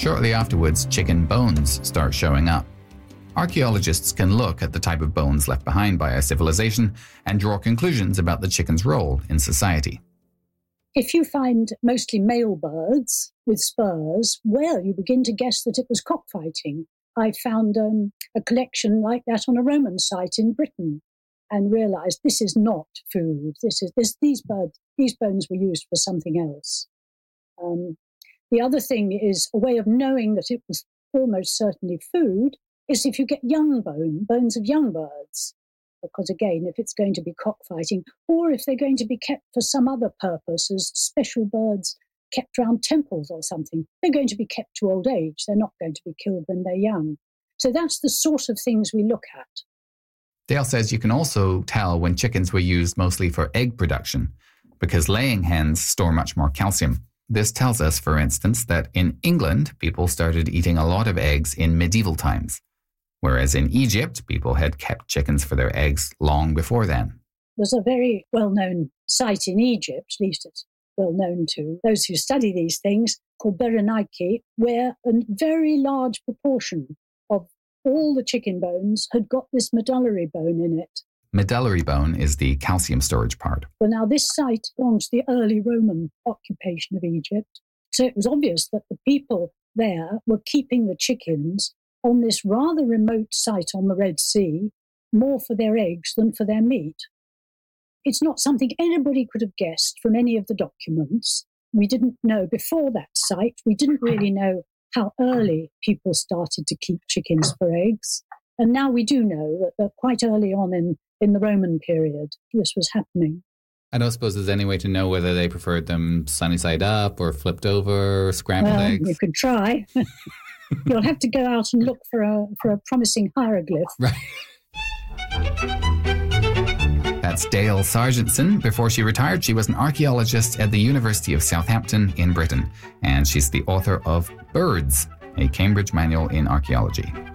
Shortly afterwards, chicken bones start showing up. Archaeologists can look at the type of bones left behind by a civilization and draw conclusions about the chicken's role in society. If you find mostly male birds with spurs, well, you begin to guess that it was cockfighting. I found a collection like that on a Roman site in Britain and realized this is not food. These bones were used for something else. The other thing is a way of knowing that it was almost certainly food is if you get young bones of young birds. Because again, if it's going to be cockfighting, or if they're going to be kept for some other purpose as special birds kept around temples or something, they're going to be kept to old age. They're not going to be killed when they're young. So that's the sort of things we look at. Dale says you can also tell when chickens were used mostly for egg production, because laying hens store much more calcium. This tells us, for instance, that in England, people started eating a lot of eggs in medieval times, whereas in Egypt, people had kept chickens for their eggs long before then. There's a very well-known site in Egypt, at least it's well-known to those who study these things, called Berenike, where a very large proportion of all the chicken bones had got this medullary bone in it. Medullary bone is the calcium storage part. Well, now this site belongs to the early Roman occupation of Egypt. So it was obvious that the people there were keeping the chickens on this rather remote site on the Red Sea, more for their eggs than for their meat. It's not something anybody could have guessed from any of the documents. We didn't know before that site. We didn't really know how early people started to keep chickens for eggs. And now we do know that quite early on in the Roman period, this was happening. I don't suppose there's any way to know whether they preferred them sunny side up or flipped over or scrambled eggs. You could try. You'll have to go out and look for a promising hieroglyph. Right. That's Dale Sargentson. Before she retired, she was an archaeologist at the University of Southampton in Britain, and she's the author of Birds, a Cambridge Manual in Archaeology.